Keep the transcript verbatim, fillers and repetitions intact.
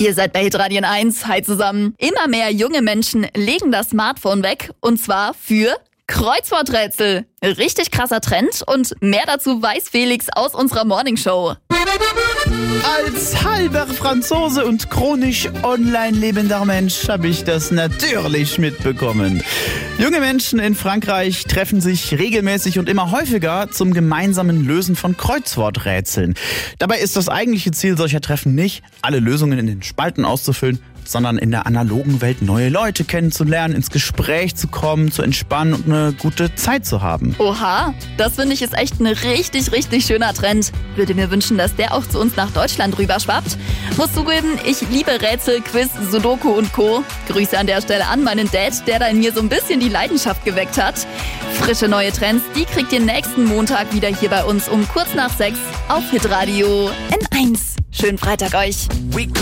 Ihr seid bei Hitradio eins. Hi zusammen. Immer mehr junge Menschen legen das Smartphone weg und zwar für Kreuzworträtsel. Richtig krasser Trend und mehr dazu weiß Felix aus unserer Morningshow. Als halber Franzose und chronisch online lebender Mensch habe ich das natürlich mitbekommen. Junge Menschen in Frankreich treffen sich regelmäßig und immer häufiger zum gemeinsamen Lösen von Kreuzworträtseln. Dabei ist das eigentliche Ziel solcher Treffen nicht, alle Lösungen in den Spalten auszufüllen, sondern in der analogen Welt neue Leute kennenzulernen, ins Gespräch zu kommen, zu entspannen und eine gute Zeit zu haben. Oha, das finde ich ist echt ein richtig, richtig schöner Trend. Würde mir wünschen, dass der auch zu uns nach Deutschland rüberschwappt. Muss zugeben, ich liebe Rätsel, Quiz, Sudoku und Co. Grüße an der Stelle an meinen Dad, der da in mir so ein bisschen die Leidenschaft geweckt hat. Frische neue Trends, die kriegt ihr nächsten Montag wieder hier bei uns um kurz nach sechs auf Hitradio N eins. Schönen Freitag euch.